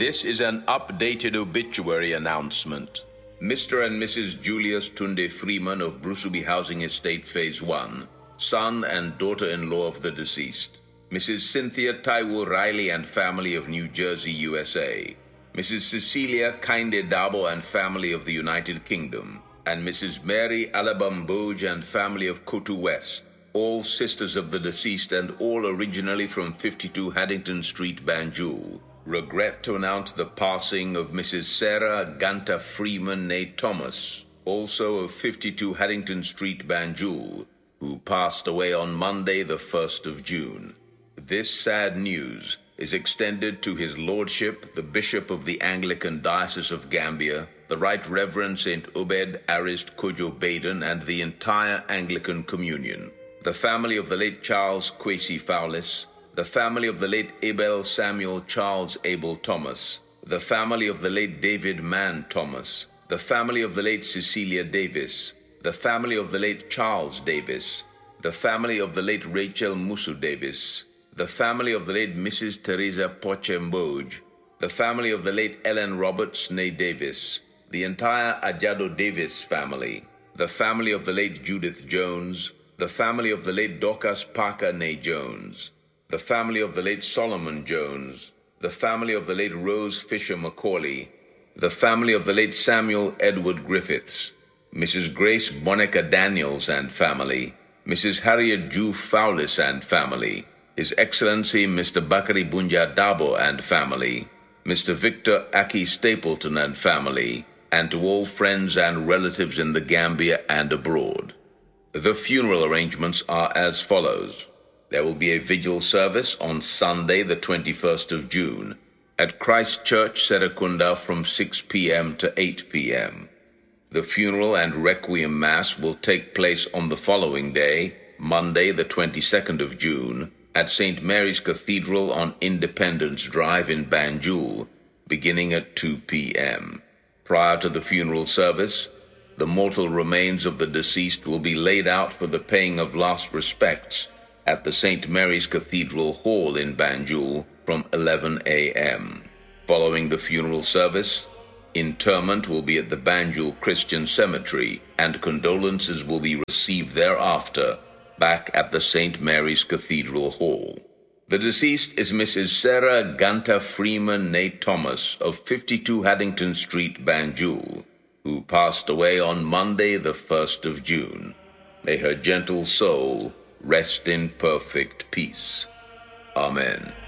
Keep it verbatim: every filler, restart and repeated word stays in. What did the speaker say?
This is an updated obituary announcement. Mister and Missus Julius Tunde Freeman of Brusubi Housing Estate Phase one, son and daughter-in-law of the deceased. Missus Cynthia Taiwo Riley and family of New Jersey, U S A. Missus Cecilia Kainde Dabo and family of the United Kingdom. And Missus Mary Alabamboj and family of Kotu West. All sisters of the deceased and all originally from fifty-two Haddington Street, Banjul. Regret to announce the passing of Missus Sarah Ganta Freeman née Thomas, also of fifty-two Haddington Street, Banjul, who passed away on Monday the first of June. This sad news is extended to His Lordship, the Bishop of the Anglican Diocese of Gambia, the Right Reverend Saint Obed Arist Kojo Baden, and the entire Anglican Communion. The family of the late Charles Kwesi Fowlis, the family of the late Abel Samuel Charles Abel Thomas, the family of the late David Mann Thomas, the family of the late Cecilia Davis, the family of the late Charles Davis, the family of the late Rachel Musu Davis, the family of the late Missus Teresa Pochemboj, the family of the late Ellen Roberts née Davis, the entire Ajado Davis family, the family of the late Judith Jones, the family of the late Dorcas Parker née Jones, the family of the late Solomon Jones, the family of the late Rose Fisher Macaulay, the family of the late Samuel Edward Griffiths, Missus Grace Monica Daniels and family, Missus Harriet Ju Fowlis and family, His Excellency Mister Bakari Bunja Dabo and family, Mister Victor Aki Stapleton and family, and to all friends and relatives in the Gambia and abroad. The funeral arrangements are as follows. There will be a vigil service on Sunday, the twenty-first of June, at Christ Church, Serekunda, from six p m to eight p m The funeral and requiem mass will take place on the following day, Monday, the twenty-second of June, at Saint Mary's Cathedral on Independence Drive in Banjul, beginning at two p m Prior to the funeral service, the mortal remains of the deceased will be laid out for the paying of last respects at the Saint Mary's Cathedral Hall in Banjul from eleven a m Following the funeral service, interment will be at the Banjul Christian Cemetery and condolences will be received thereafter back at the Saint Mary's Cathedral Hall. The deceased is Missus Sarah Ganta Freeman née Thomas of fifty-two Haddington Street, Banjul, who passed away on Monday the first of June. May her gentle soul rest in perfect peace. Amen.